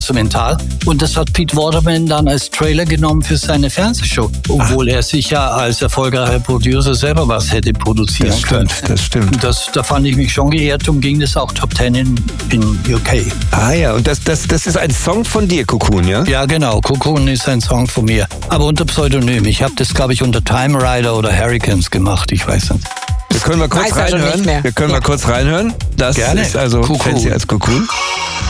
instrumental. Und das hat Pete Waterman dann als Trailer genommen für seine Fernsehshow. Obwohl er sich ja als erfolgreicher Producer selber was hätte produzieren können. Das stimmt. Da fand ich mich schon geehrt. Darum ging das auch Top 10 in UK. Ah ja, und das ist ein Song von dir, Cocoon, ja? Ja, genau. Cocoon ist ein Song von mir. Aber unter Pseudonym. Ich habe das, glaube ich, unter Time Rider oder Hurricanes gemacht. Ich weiß nicht. Wir können mal kurz reinhören. Mal kurz reinhören. Das Gerne. ist also Cocoon. fancy als Cocoon.